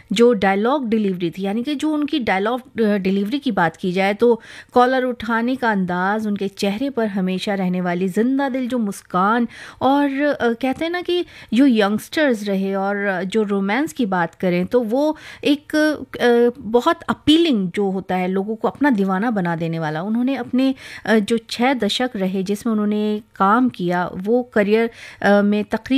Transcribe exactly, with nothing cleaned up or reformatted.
जो dialogue delivery थी, यानी कि जो उनकी डायलॉग डिलीवरी की बात की जाए तो कॉलर उठाने का अंदाज़, उनके चेहरे पर हमेशा रहने वाली जिंदा दिल जो मुस्कान, और अ, कहते हैं ना कि जो यंगस्टर्स रहे और जो रोमांस की बात करें तो वो एक अ, बहुत अपीलिंग जो होता है, लोगों को अपना दीवाना बना देने वाला। उन्होंने अपने अ, जो छः दशक रहे जिसमें उन्होंने काम किया, वो करियर अ, में तकरीबन